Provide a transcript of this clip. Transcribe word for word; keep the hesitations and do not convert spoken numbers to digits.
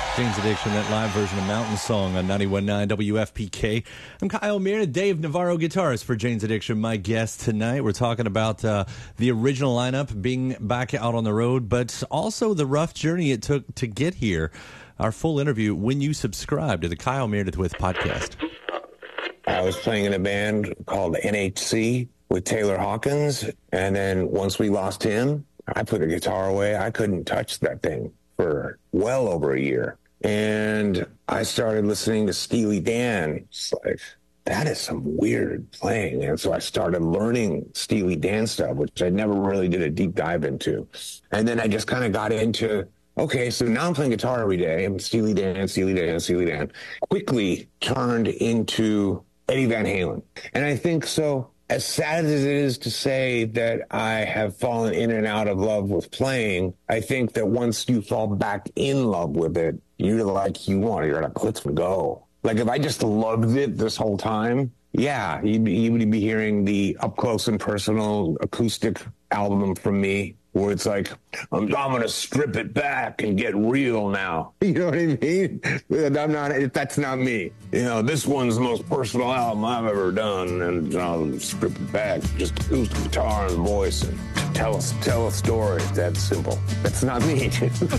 Jane's Addiction, that live version of Mountain Song on ninety-one point nine W F P K. I'm Kyle Mears, Dave Navarro, guitarist for Jane's Addiction, my guest tonight. We're talking about uh, the original lineup being back out on the road, but also the rough journey it took to get here. Our full interview when you subscribe to the Kyle Mears With podcast. I was playing in a band called N H C with Taylor Hawkins, and then once we lost him, I put the guitar away. I couldn't touch that thing for well over a year. And I started listening to Steely Dan. It's like, that is some weird playing. And so I started learning Steely Dan stuff, which I never really did a deep dive into. And then I just kind of got into, okay, so now I'm playing guitar every day. I'm Steely Dan, Steely Dan, Steely Dan. Quickly turned into Eddie Van Halen. And I think so, as sad as it is to say that I have fallen in and out of love with playing, I think that once you fall back in love with it, you're like, you want it. You're like, let's go. Like, if I just loved it this whole time, yeah, you'd be, you would be hearing the up close and personal acoustic album from me, where it's like, I'm, I'm going to strip it back and get real now. You know what I mean? I'm not, that's not me. You know, this one's the most personal album I've ever done, and I'll strip it back, just acoustic guitar and voice, and tell us, tell a story. That's simple. That's not me.